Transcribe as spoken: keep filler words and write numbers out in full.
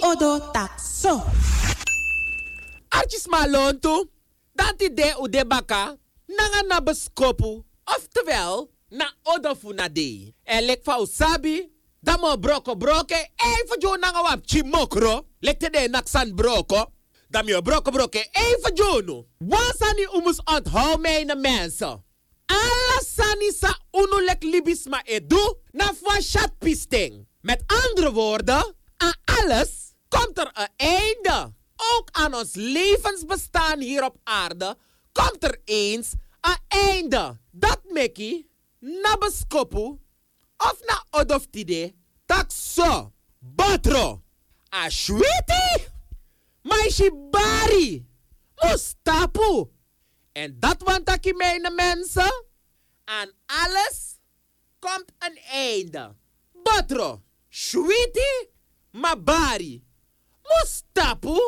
odo takso. Archis malonto, dat idee u de baka, nanga na beskopu, oftewel, na odo funade. En lek fa usabi, damo broko broke, even jo nanga wap chimokro, lekte de naksan broko, dam yo broko broke, even jo no. Wansani umus onthou mijn mensen. Alasani sa unulek libisma edu, na fwa chat pisting. Met andere woorden, aan alles komt er een einde. Ook aan ons levensbestaan hier op aarde komt er eens een einde. Dat meki, na beskopu, of na odoftide, tak so, batro, ashwiti, maishibari, mustapu. En dat want ik mijn mensen, aan alles komt een einde. Batro, shwiti, mabari, mustapu,